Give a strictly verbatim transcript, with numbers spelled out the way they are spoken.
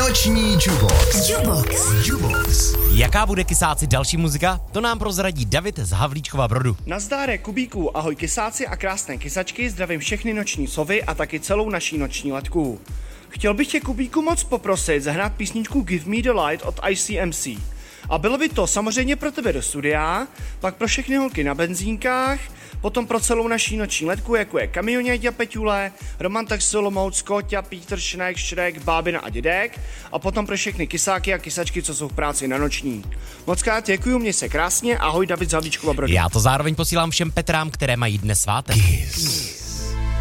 Noční Jubox. Jubox. Jubox. Jaká bude, kysáci, další muzika? To nám prozradí David z Havlíčkova Brodu. Nazdárek, Kubíku, ahoj kysáci a krásné kysačky, zdravím všechny noční sovy a taky celou naší noční letku. Chtěl bych tě, Kubíku, moc poprosit zahrát písničku Give Me the Light od I C M C. A bylo by to samozřejmě pro tebe do studia, pak pro všechny holky na benzínkách, potom pro celou naší noční letku, jako je Kamioněďa Peťule, Roman Tak Solomouc, Kóťa, Pítr, Šnek, Šrek, Bábina a Dědek, a potom pro všechny kysáky a kysačky, co jsou v práci na noční. Moc krát děkuju, měj se krásně, ahoj, David z Havlíčkova Brodu. Já to zároveň posílám všem Petrám, které mají dnes svátek. Kiss.